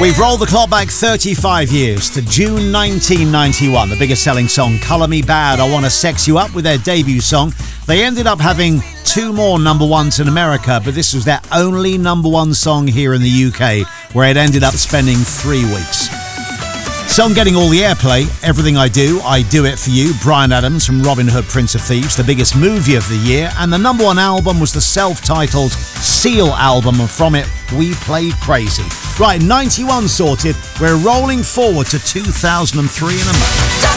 We've rolled the clock back 35 years to June 1991. The biggest selling song, Colour Me Bad, I Wanna Sex You Up, with their debut song. They ended up having 2 more number ones in America, but this was their only number one song here in the UK, where it ended up spending 3 weeks. Song getting all the airplay, Everything I Do It For You, Bryan Adams from Robin Hood, Prince of Thieves, the biggest movie of the year, and the number one album was the self-titled Seal album, and from it, We Play Crazy. Right, 91 sorted, we're rolling forward to 2003 in a moment.